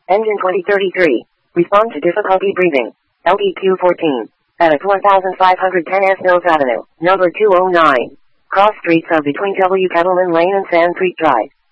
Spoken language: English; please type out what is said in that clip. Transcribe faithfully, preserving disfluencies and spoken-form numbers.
Engine twenty thirty-three. Respond to difficulty breathing. L E Q fourteen. At one thousand five hundred ten S Mills Avenue, number two oh nine. Cross streets are between W. Kettleman Lane and Sand Creek Drive.